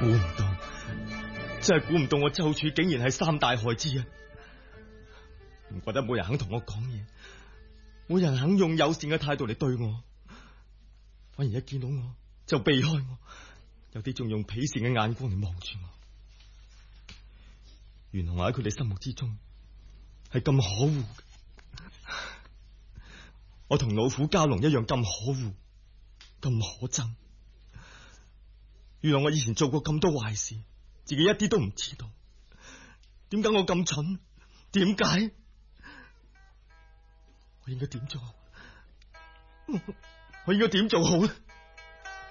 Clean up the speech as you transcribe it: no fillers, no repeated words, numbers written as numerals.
估唔到，真係估唔到我周處竟然係三大害之一。唔怪得冇人肯同我講嘢，冇人肯用友善嘅態度嚟對我，反而一見到我就避開我，有啲仲用鄙視嘅眼光嚟望住我。原來我喺佢哋心目之中係咁可惡嘅，我同老虎蛟龍一樣咁可惡，咁可憎。原來我以前做過咁多壞事，自己一啲都唔知道。點解我咁蠢？點解？我應該點做？我應該點做好呢？